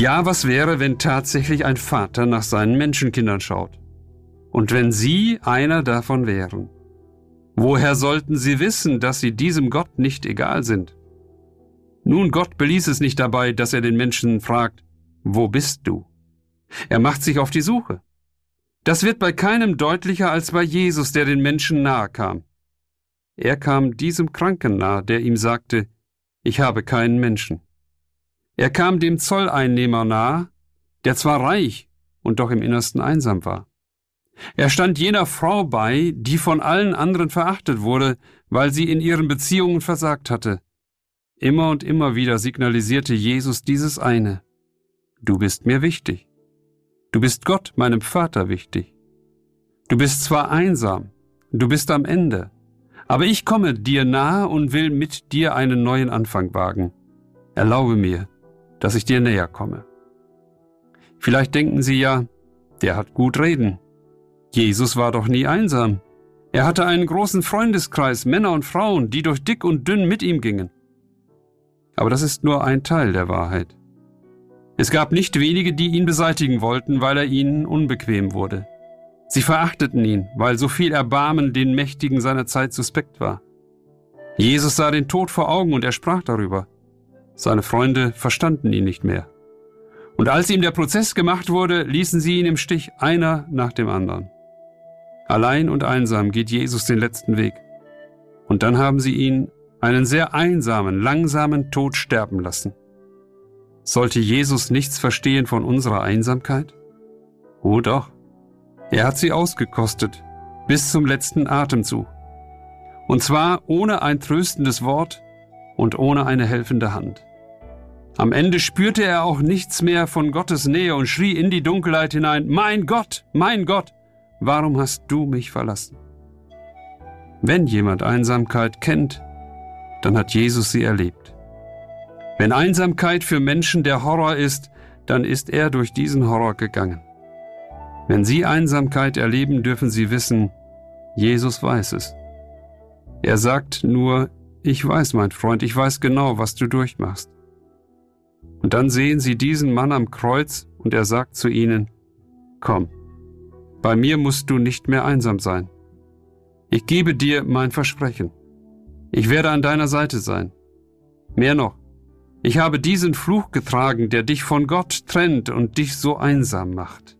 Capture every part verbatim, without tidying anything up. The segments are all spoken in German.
Ja, was wäre, wenn tatsächlich ein Vater nach seinen Menschenkindern schaut? Und wenn Sie einer davon wären? Woher sollten Sie wissen, dass Sie diesem Gott nicht egal sind? Nun, Gott beließ es nicht dabei, dass er den Menschen fragt, wo bist du? Er macht sich auf die Suche. Das wird bei keinem deutlicher als bei Jesus, der den Menschen nahe kam. Er kam diesem Kranken nahe, der ihm sagte, ich habe keinen Menschen. Er kam dem Zolleinnehmer nahe, der zwar reich und doch im Innersten einsam war. Er stand jener Frau bei, die von allen anderen verachtet wurde, weil sie in ihren Beziehungen versagt hatte. Immer und immer wieder signalisierte Jesus dieses eine: Du bist mir wichtig. Du bist Gott, meinem Vater, wichtig. Du bist zwar einsam, du bist am Ende, aber ich komme dir nahe und will mit dir einen neuen Anfang wagen. Erlaube mir, dass ich dir näher komme. Vielleicht denken Sie ja, der hat gut reden. Jesus war doch nie einsam. Er hatte einen großen Freundeskreis, Männer und Frauen, die durch dick und dünn mit ihm gingen. Aber das ist nur ein Teil der Wahrheit. Es gab nicht wenige, die ihn beseitigen wollten, weil er ihnen unbequem wurde. Sie verachteten ihn, weil so viel Erbarmen den Mächtigen seiner Zeit suspekt war. Jesus sah den Tod vor Augen und er sprach darüber. Seine Freunde verstanden ihn nicht mehr. Und als ihm der Prozess gemacht wurde, ließen sie ihn im Stich, einer nach dem anderen. Allein und einsam geht Jesus den letzten Weg. Und dann haben sie ihn einen sehr einsamen, langsamen Tod sterben lassen. Sollte Jesus nichts verstehen von unserer Einsamkeit? Oh doch. Er hat sie ausgekostet, bis zum letzten Atemzug. Und zwar ohne ein tröstendes Wort und ohne eine helfende Hand. Am Ende spürte er auch nichts mehr von Gottes Nähe und schrie in die Dunkelheit hinein, mein Gott, mein Gott, warum hast du mich verlassen? Wenn jemand Einsamkeit kennt, dann hat Jesus sie erlebt. Wenn Einsamkeit für Menschen der Horror ist, dann ist er durch diesen Horror gegangen. Wenn Sie Einsamkeit erleben, dürfen Sie wissen, Jesus weiß es. Er sagt nur, ich weiß, mein Freund, ich weiß genau, was du durchmachst. Und dann sehen Sie diesen Mann am Kreuz und er sagt zu ihnen, komm, bei mir musst du nicht mehr einsam sein. Ich gebe dir mein Versprechen. Ich werde an deiner Seite sein. Mehr noch, ich habe diesen Fluch getragen, der dich von Gott trennt und dich so einsam macht.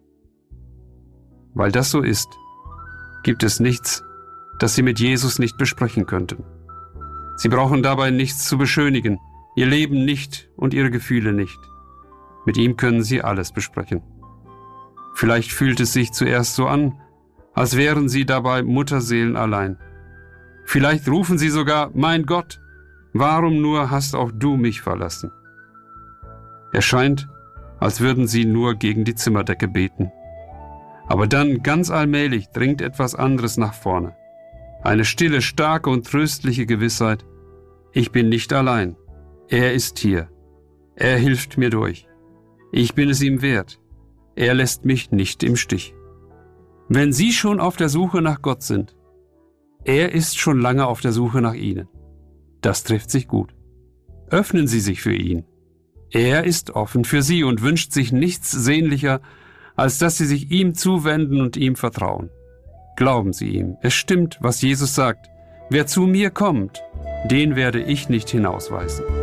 Weil das so ist, gibt es nichts, das Sie mit Jesus nicht besprechen könnten. Sie brauchen dabei nichts zu beschönigen, Ihr Leben nicht und Ihre Gefühle nicht. Mit ihm können Sie alles besprechen. Vielleicht fühlt es sich zuerst so an, als wären Sie dabei Mutterseelen allein. Vielleicht rufen Sie sogar, mein Gott, warum nur hast auch du mich verlassen? Es scheint, als würden Sie nur gegen die Zimmerdecke beten. Aber dann, ganz allmählich, dringt etwas anderes nach vorne. Eine stille, starke und tröstliche Gewissheit, ich bin nicht allein. Er ist hier. Er hilft mir durch. Ich bin es ihm wert. Er lässt mich nicht im Stich. Wenn Sie schon auf der Suche nach Gott sind, er ist schon lange auf der Suche nach Ihnen. Das trifft sich gut. Öffnen Sie sich für ihn. Er ist offen für Sie und wünscht sich nichts sehnlicher, als dass Sie sich ihm zuwenden und ihm vertrauen. Glauben Sie ihm. Es stimmt, was Jesus sagt. Wer zu mir kommt, den werde ich nicht hinausweisen.